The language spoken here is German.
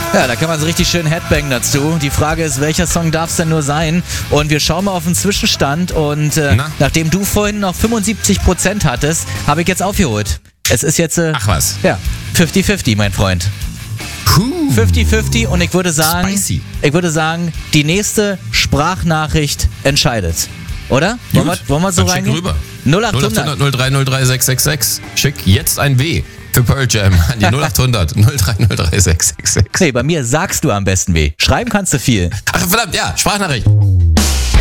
Ja, da kann man so richtig schön Headbang dazu. Die Frage ist, welcher Song darf es denn nur sein? Und wir schauen mal auf den Zwischenstand und nachdem du vorhin noch 75% hattest, habe ich jetzt aufgeholt. Es ist jetzt... Ach was. Ja, 50-50, mein Freund. 50-50 und ich würde sagen, die nächste Sprachnachricht entscheidet. Oder? Wollen wir so reingehen? Rüber. 0800 0303 666. Schick jetzt ein W für Pearl Jam an die 0800 0303 666. Nee, bei mir sagst du am besten weh. Schreiben kannst du viel. Ach verdammt, ja, Sprachnachricht.